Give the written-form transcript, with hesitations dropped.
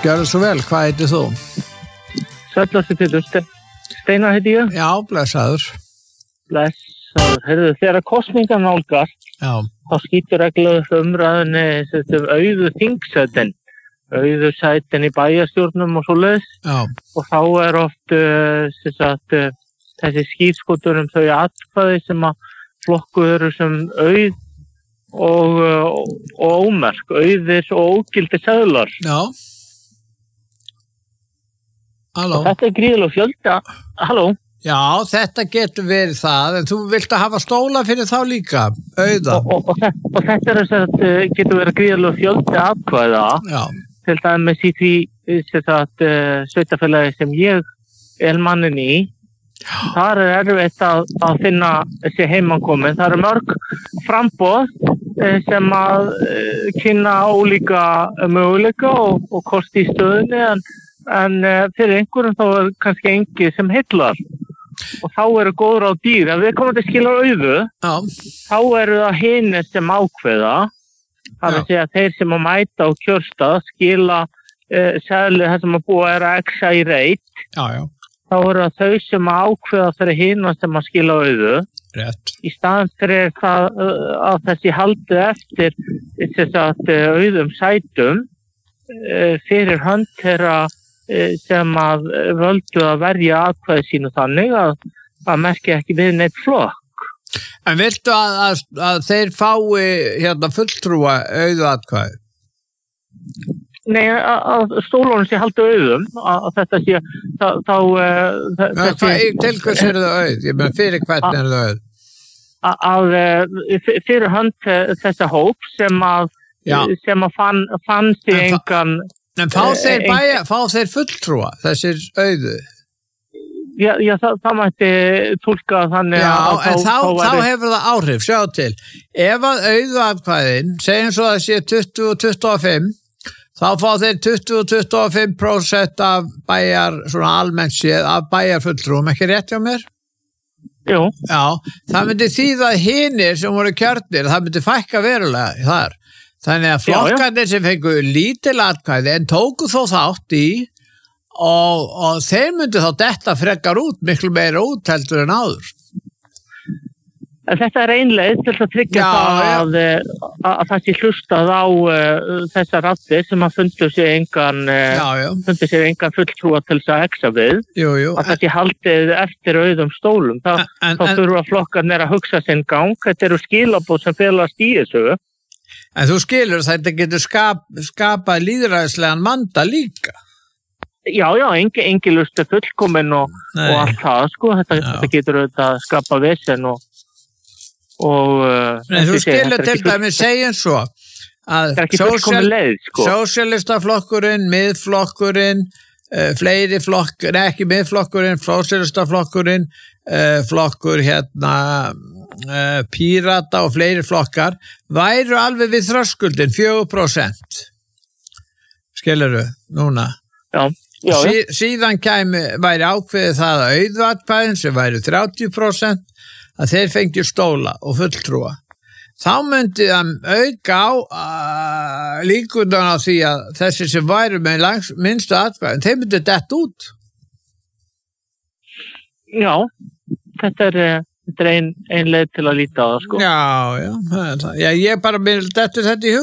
Gjörðu svo vel, hvað heitir þú? Sætlasti Pétur, Steinar heiti ég. Já, blessaður. Blessaður, heyrðu, þegar kosningar nálgast, Já. þá skýtur reglulega umræðinni auðu þingsætin, auðu sætin í bæjarstjórnum og svoleiðis. Já. Og þá oft þessi skýrskotur þau atkvæði sem að flokkuð eru sem auð og ómerk, auðir og ógildir seðlar. Já. Halló. Og þetta gríðilega fjölda. Halló. Já, þetta getur verið það, en þú vilt að hafa stóla fyrir þá líka, auða. Og þetta getur verið gríðilega fjölda atkvæða. Já. Til dæmis í því sveitafélagi sem ég er mannin í. Þar erfitt að finna þessi heimankomin. Það mörg framboð sem að kynna ólíka möguleika og kosti í stöðunni en fyrir einhverjum þá kannski engi sem heillar. Og þá eru góður á dýr. Ef við komum til skila auðu, þá eru það hinir sem ákveða. Það að segja að þeir sem að mæta á kjörstað skila seðli þar sem að búa er að exa í reit. Já, já. Þá eru það þau sem að ákveða fyrir hina sem að skila auðu. Rétt. Í staðan fyrir það að þessi haldi eftir auðum sætum fyrir hönd þeirra sem að völdu að verja atkvæði sínu þannig að merkja ekki við neitt flokk. En viltu að þeir fái fulltrúa auðu atkvæði? Nei, að stólunum sé haldi auðum, að þetta sé til hvers eru það auð? Ég meina, fyrir hvernig eru það auð? Fyrir hönd þessa hóp sem að fann sig engan. En fá þeir fulltrúa, þessir auðu? Já, það mætti túlka þannig að þá hefur það áhrif, sjá til. Ef að auðu atkvæðin, segjum svo að það sé 20 og 25, þá fá þeir 20 og 25% af bæjar, svona almennt séð, af bæjarfulltrúum, ekki rétt hjá mér? Jú. Já, það myndi þýða hinir sem voru kjörnir, það myndi fækka verulega þar. Þannig að flokkarnir sem fengu lítil atkvæði en tóku þó þátt í og þeir myndu þá detta frekar út, miklu meira út heldur en áður. En þetta er ein leið til að tryggja að það sé hlustað á þessar raddir sem að fundu sér engan fulltrúa til þess að exa við. Jú. Að það sé haldið eftir auðum stólum. Þá þurfa flokkarnir að hugsa sinn gang. Þetta eru skilaboð sem felast í þessu. En þú skilur að þetta getur skapað lýðræðislegan vanda líka. Já, engin lust er fullkomin og allt það, sko. Þetta getur auðvitað skapað vesen Nei, þú skilur til dæmis segjum svo að sósíalistaflokkurinn, miðflokkurinn, fleiri flokkur, ekki miðflokkurinn, sósíalistaflokkurinn, flokkur Pírata og fleiri flokkar væru alveg við þröskuldin 4%. Skilurðu núna? Já. Síðan væri ákveðið það að auðatkvæðin sem væri 30%, að þeir fengju stóla og fulltrúa. Þá myndi það auka á líkundan á því að þessi sem væru með minnstu atkvæðin, þeir myndi dett út. Já, þetta er ein leið til að líta á það, sko. Já, ég bara myndi þetta í hug.